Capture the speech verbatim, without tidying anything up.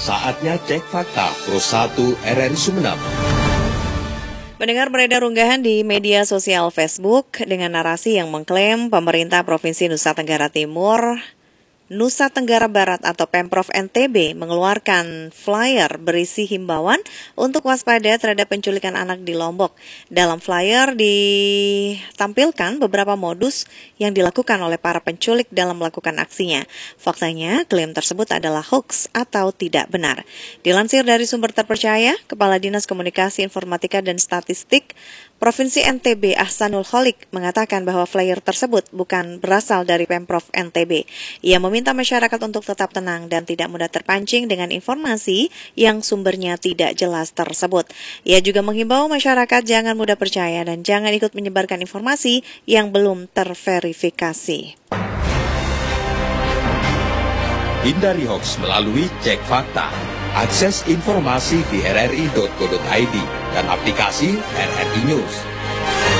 Saatnya cek fakta Pro satu R R I Sumeneb. Mendengar beredar unggahan di media sosial Facebook dengan narasi yang mengklaim pemerintah Provinsi Nusa Tenggara Timur, Nusa Tenggara Barat atau Pemprov N T B mengeluarkan flyer berisi himbauan untuk waspada terhadap penculikan anak di Lombok. Dalam flyer ditampilkan beberapa modus yang dilakukan oleh para penculik dalam melakukan aksinya. Faktanya, klaim tersebut adalah hoax atau tidak benar. Dilansir dari sumber terpercaya, Kepala Dinas Komunikasi Informatika dan Statistik Provinsi N T B Ahsanul Kholik mengatakan bahwa flyer tersebut bukan berasal dari Pemprov N T B. Ia meminta masyarakat untuk tetap tenang dan tidak mudah terpancing dengan informasi yang sumbernya tidak jelas tersebut. Ia juga menghimbau masyarakat jangan mudah percaya dan jangan ikut menyebarkan informasi yang belum terverifikasi. Hindari hoax melalui cek fakta. Akses informasi di r r i dot co dot i d dan aplikasi R R I News.